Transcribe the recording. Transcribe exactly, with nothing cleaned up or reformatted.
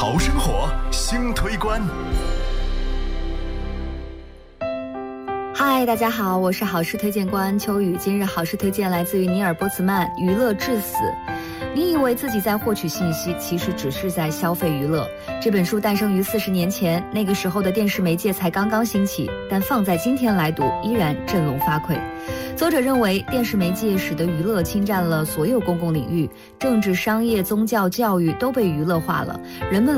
好生活新推观。 嗨，大家好，我是好事推荐官秋雨。今日好事推荐来自于尼尔波茨曼《娱乐至死》。你以为自己在获取信息，其实只是在消费娱乐。这本书诞生于四十年前，那个时候的电视媒介才刚刚兴起，但放在今天来读，依然振聋发聩。作者认为，电视媒介使得娱乐侵占了所有公共领域，政治、商业、宗教、教育都被娱乐化了，人们